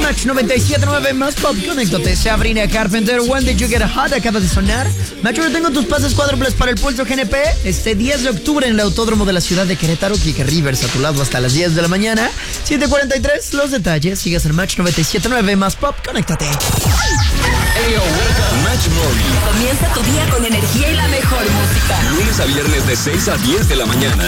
Match 97.9 más pop. Conéctate. Sabrina Carpenter, When Did You Get Hot? Acaba de sonar. Macho, yo tengo tus pases cuádruples para el Pulso GNP. Este 10 de octubre en el Autódromo de la ciudad de Querétaro. Kike Rivers a tu lado hasta las 10 de la mañana. 7:43, los detalles. Sigas en Match 97.9 más pop. Conéctate. Hey, Match Morning. Comienza tu día con energía y la mejor música. Lunes a viernes de 6 a 10 de la mañana.